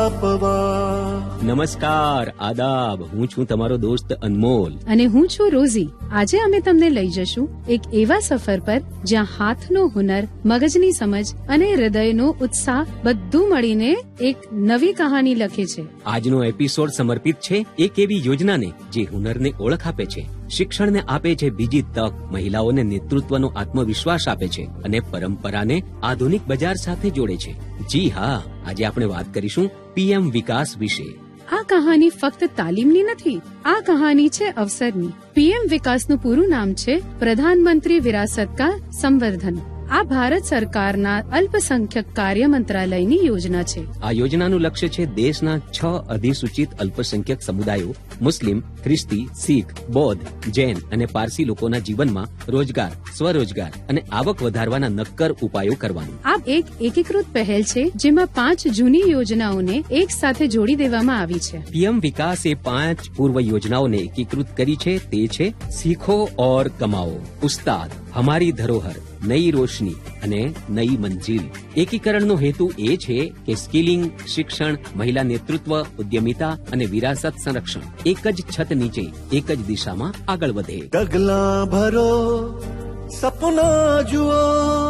આપવા. નમસ્કાર, આદાબ. હું છું તમારો દોસ્ત અનમોલ. અને હું છું રોઝી. આજે અમે તમને લઈ જશું એક એવા સફર પર જ્યાં હાથનો હુનર, મગજની સમજ અને હૃદયનો ઉત્સાહ બધું મળીને એક નવી કહાની લખે છે. આજનો એપિસોડ સમર્પિત છે એક એવી યોજનાને જે હુનરને ઓળખ આપે છે, શિક્ષણને આપે છે બીજી તક, મહિલાઓને નેતૃત્વનો આત્મવિશ્વાસ આપે છે અને પરંપરાને આધુનિક બજાર સાથે જોડે છે. જી હા, આજે આપણે વાત કરીશું પીએમ વિકાસ વિશે. આ કહાની ફક્ત તાલીમની નથી, આ કહાની છે અવસરની. પીએમ વિકાસનું પૂરું નામ છે પ્રધાનમંત્રી વિરાસત કા સંવર્ધન. આ ભારત સરકારના અલ્પસંખ્યક કાર્ય મંત્રાલયની યોજના છે. આ યોજનાનું લક્ષ્ય છે દેશના 6 અધિસૂચિત અલ્પસંખ્યક સમુદાયો, મુસ્લિમ, ખ્રિસ્તી, શીખ, બૌદ્ધ, જૈન અને પારસી લોકોના જીવનમાં રોજગાર, સ્વરોજગાર અને આવક વધારવાના નક્કર ઉપાયો કરવાનું. આ એક એકીકૃત પહેલ છે જેમાં 5 જૂની યોજનાઓને એક સાથે જોડી દેવામાં આવી છે. પીએમ વિકાસ એ 5 પૂર્વ યોજનાઓને એકીકૃત કરી છે. તે છે સીખો ઓર કમાઓ, ઉસ્તાદ, હમારી ધરોહર, નઈ રોશની અને નઈ મંજિલ. એકીકરણનો હેતુ એ છે કે સ્કિલિંગ, શિક્ષણ, મહિલા નેતૃત્વ, ઉદ્યમિતા અને વિરાસત સંરક્ષણ એક જ છત નીચે એક જ દિશામાં આગળ વધે. ડગલા ભરો, સપના જુઓ,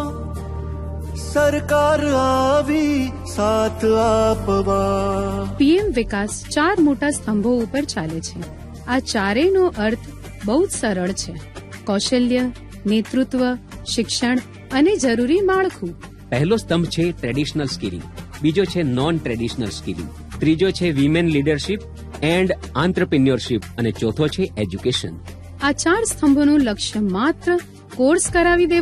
સરકાર આવી સાથ આપવા. પીએમ વિકાસ 4 મોટા સ્તંભો ઉપર ચાલે છે. આ ચારેયનો અર્થ બહુ જ સરળ છે: કૌશલ્ય, નેતૃત્વ, શિક્ષણ અને જરૂરી માળખું. પહેલો સ્તંભ છે ટ્રેડિશનલ સ્કિલિંગ, બીજો છે નોન ટ્રેડિશનલ સ્કિલિંગ, ત્રીજો છે વિમેન લીડરશિપ એન્ડ આંત્રપ્રિન્યોરશિપ અને ચોથો છે એજ્યુકેશન. આ 4 સ્તંભોનું લક્ષ્ય માત્ર કોર્સ કરાવી દેવાનું